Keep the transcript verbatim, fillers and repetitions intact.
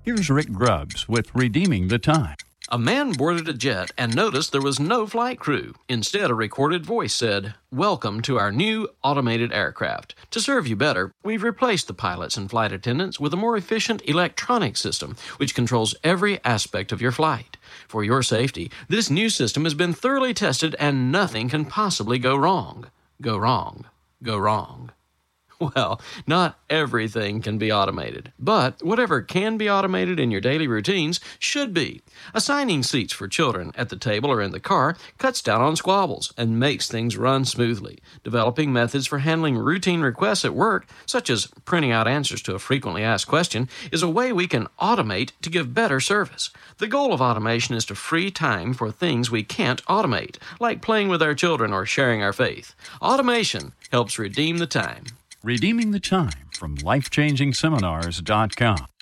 Here's Rick Grubbs with Redeeming the Time. A man boarded a jet and noticed there was no flight crew. Instead, a recorded voice said, "Welcome to our new automated aircraft. To serve you better, we've replaced the pilots and flight attendants with a more efficient electronic system which controls every aspect of your flight. For your safety, this new system has been thoroughly tested and nothing can possibly go wrong. Go wrong. Go wrong." Well, not everything can be automated, but whatever can be automated in your daily routines should be. Assigning seats for children at the table or in the car cuts down on squabbles and makes things run smoothly. Developing methods for handling routine requests at work, such as printing out answers to a frequently asked question, is a way we can automate to give better service. The goal of automation is to free time for things we can't automate, like playing with our children or sharing our faith. Automation helps redeem the time. Redeeming the Time from life changing seminars dot com.